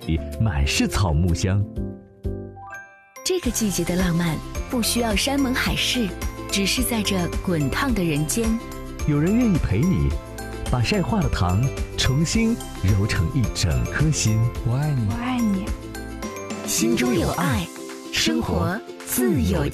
满是草木香。 这个季节的浪漫不需要山盟海誓，只是在这滚烫的人间， 有人愿意陪你，把晒化的糖重新揉成一整颗心。 我爱你， 我爱你。 心中有爱，生活自有